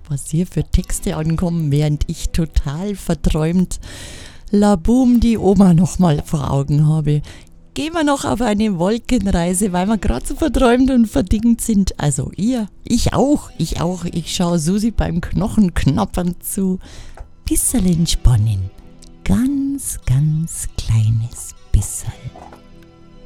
was hier für Texte ankommen, während ich total verträumt Laboom die Oma nochmal vor Augen habe. Gehen wir noch auf eine Wolkenreise, weil wir gerade so verträumt und verdingt sind. Also ihr, ich auch. Ich schaue Susi beim Knochenknappern zu. Bisserl entspannen. Ganz, ganz kleines Bisserl.